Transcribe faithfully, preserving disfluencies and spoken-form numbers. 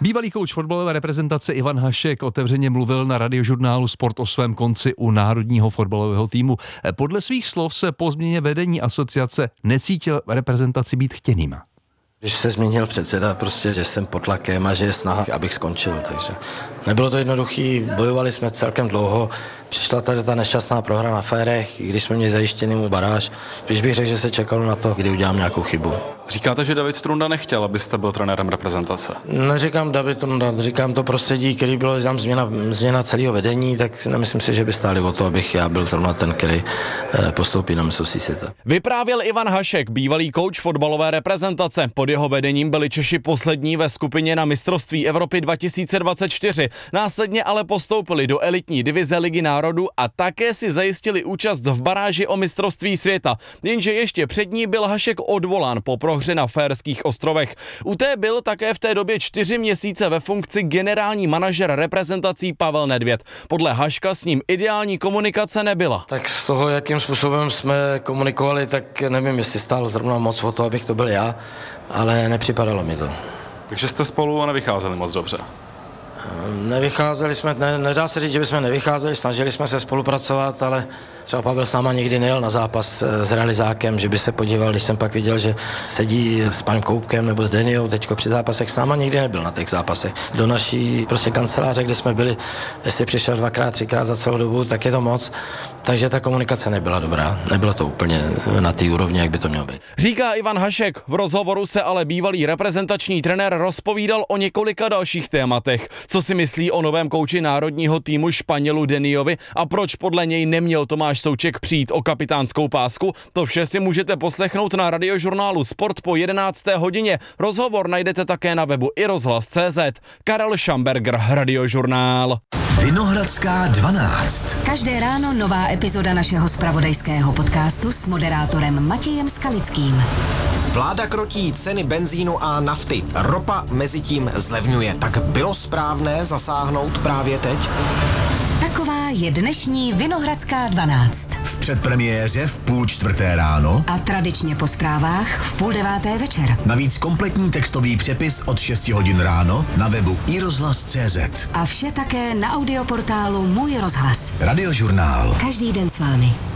Bývalý kouč fotbalové reprezentace Ivan Hašek otevřeně mluvil na radiožurnálu Sport o svém konci u národního fotbalového týmu. Podle svých slov se po změně vedení asociace necítil reprezentaci být chtěným. Když se změnil předseda, prostě, že jsem pod tlakem a že je snaha, abych skončil, takže nebylo to jednoduchý, bojovali jsme celkem dlouho, přišla tady ta nešťastná prohra na férech, i když jsme měli zajištěný baráž, když bych řekl, že se čekalo na to, kdy udělám nějakou chybu. Říkáte, že David Strunda nechtěl, abyste byl trenérem reprezentace? Neříkám David Strunda, říkám to prostředí, který bylo tam změna, změna celého vedení, tak nemyslím si, že by stáli o to, abych já byl zrovna ten, který postoupí na mistrovství světa. Vyprávěl Ivan Hašek, bývalý kouč fotbalové reprezentace. Pod jeho vedením byli Češi poslední ve skupině na mistrovství Evropy dva tisíce dvacet čtyři. Následně ale postoupili do elitní divize Ligy národů a také si zajistili účast v baráži o mistrovství světa. Jenže ještě před ní byl Hašek odvolán po prohře na Faerských ostrovech. U té byl také v té době čtyři měsíce ve funkci generální manažer reprezentací Pavel Nedvěd. Podle Haška s ním ideální komunikace nebyla. Tak z toho, jakým způsobem jsme komunikovali, tak nevím, jestli stál zrovna moc o to, abych to byl já, ale nepřipadalo mi to. Takže jste spolu nevycházeli moc dobře? Nevycházeli jsme, ne, nedá se říct, že bychom nevycházeli, snažili jsme se spolupracovat, ale třeba Pavel s náma nikdy nejel na zápas s realizákem, že by se podíval, když jsem pak viděl, že sedí s panem Koupkem nebo s Deniou teďko při zápasech, s náma nikdy nebyl na těch zápasech. Do naší prostě kanceláře, kde jsme byli, jestli přišel dvakrát, třikrát za celou dobu, tak je to moc, takže ta komunikace nebyla dobrá, nebylo to úplně na té úrovni, jak by to mělo být. Říká Ivan Hašek, v rozhovoru se ale bývalý reprezentační trenér rozpovídal o několika dalších tématech. Co si myslí o novém kouči národního týmu Španělu Deniovi a proč podle něj neměl Tomáš Souček přijít o kapitánskou pásku? To vše si můžete poslechnout na radiožurnálu Sport po jedenácté hodině. Rozhovor najdete také na webu i rozhlas tečka cé zet. Karel Šamberger, Radiožurnál. Vinohradská dvanáct. Každé ráno nová epizoda našeho zpravodajského podcastu s moderátorem Matějem Skalickým. Vláda krotí ceny benzínu a nafty. Ropa mezitím zlevňuje. Tak bylo správné zasáhnout právě teď? Taková je dnešní Vinohradská dvanáct. V předpremiéře v půl čtvrté ráno a tradičně po zprávách v půl deváté večer. Navíc kompletní textový přepis od šesti hodin ráno na webu i rozhlas tečka cé zet. A vše také na audioportálu Můj rozhlas. Radiožurnál. Každý den s vámi.